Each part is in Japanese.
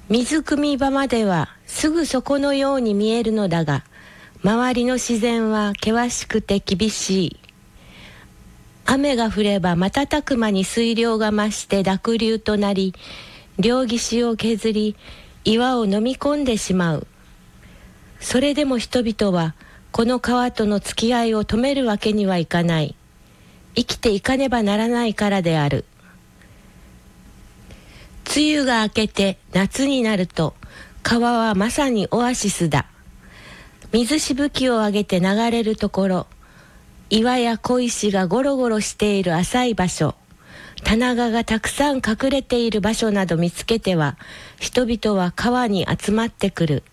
水汲み場まではすぐそこのように見えるのだが、周りの自然は険しくて厳しい。雨が降れば瞬く間に水量が増して濁流となり、両岸を削り岩を飲み込んでしまう。それでも人々はこの川との付き合いを止めるわけにはいかない。生きていかねばならないからである。梅雨が明けて夏になると、川はまさにオアシスだ。水しぶきを上げて流れるところ、岩や小石がゴロゴロしている浅い場所、棚田がたくさん隠れている場所など見つけては、人々は川に集まってくる。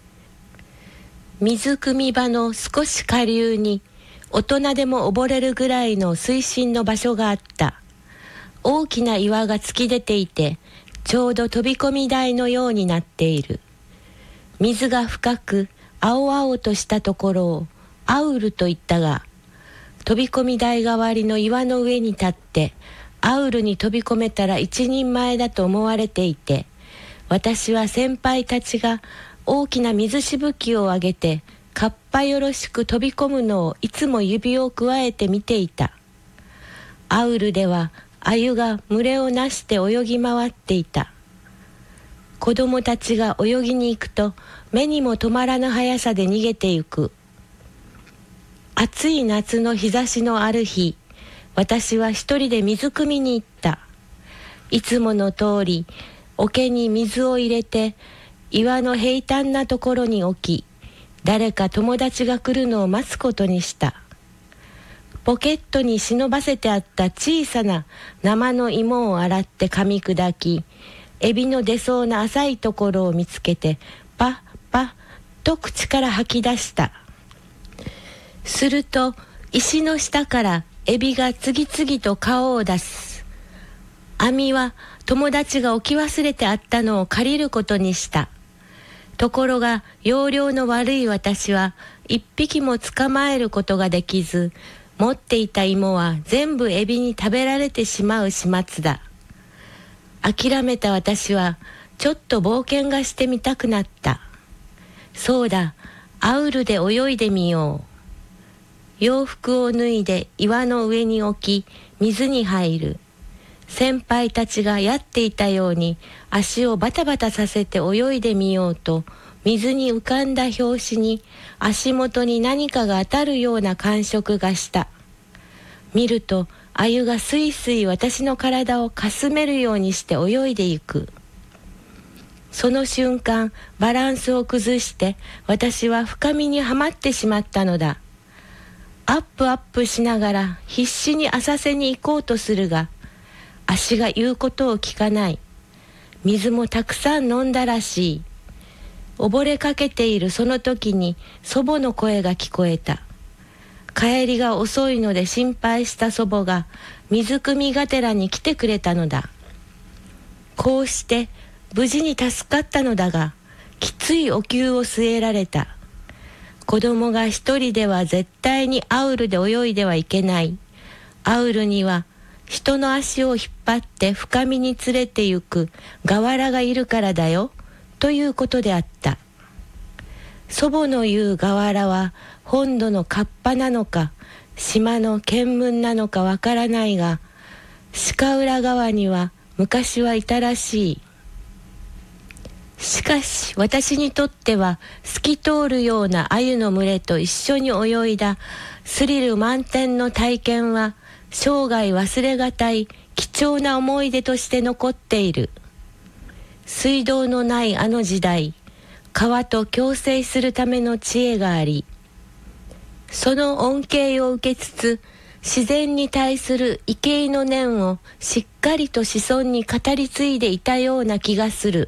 水汲み場の少し下流に、大人でも溺れるぐらいの水深の場所があった。大きな岩が突き出ていて、ちょうど飛び込み台のようになっている。水が深く青々としたところをアウルと言ったが、飛び込み台代わりの岩の上に立ってアウルに飛び込めたら一人前だと思われていて、私は先輩たちが大きな水しぶきを上げてかっぱよろしく飛び込むのをいつも指をくわえて見ていた。アウルでは鮎が群れをなして泳ぎ回っていた。子供たちが泳ぎに行くと目にも止まらぬ速さで逃げてゆく。暑い夏の日差しのある日、私は一人で水汲みに行った。いつもの通り桶に水を入れて岩の平坦なところに置き、誰か友達が来るのを待つことにした。ポケットに忍ばせてあった小さな生の芋を洗って噛み砕き、エビの出そうな浅いところを見つけてパッパッと口から吐き出した。すると石の下からエビが次々と顔を出す。網は友達が置き忘れてあったのを借りることにした。ところが要領の悪い私は一匹も捕まえることができず、持っていた芋は全部エビに食べられてしまう始末だ。諦めた私はちょっと冒険がしてみたくなった。そうだ、アウルで泳いでみよう。洋服を脱いで岩の上に置き、水に入る。先輩たちがやっていたように足をバタバタさせて泳いでみようと、水に浮かんだ拍子に足元に何かが当たるような感触がした。見ると鮎がすいすい私の体をかすめるようにして泳いでいく。その瞬間バランスを崩して私は深みにはまってしまったのだ。アップアップしながら必死に浅瀬に行こうとするが、足が言うことを聞かない。水もたくさん飲んだらしい。溺れかけているその時に祖母の声が聞こえた。帰りが遅いので心配した祖母が水汲みがてらに来てくれたのだ。こうして無事に助かったのだが、きついお灸を据えられた。子供が一人では絶対にアウルで泳いではいけない。アウルには人の足を引っ張って深みに連れて行くガワラがいるからだよ、ということであった。祖母の言うガワラは本土のカッパなのか島の見聞なのかわからないが、鹿浦川には昔はいたらしい。しかし私にとっては透き通るような鮎の群れと一緒に泳いだスリル満点の体験は生涯忘れがたい貴重な思い出として残っている。水道のないあの時代、川と共生するための知恵があり、その恩恵を受けつつ自然に対する畏敬の念をしっかりと子孫に語り継いでいたような気がする。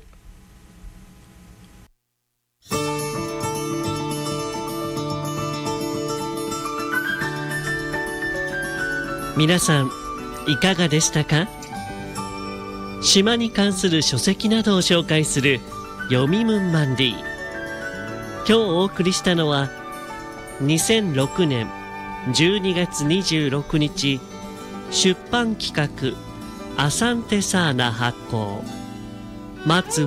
皆さんいかがでしたか？島に関する書籍などを紹介する読みムンマンディ。今日お送りしたのは2006年12月26日出版企画アサンテサーナ発行松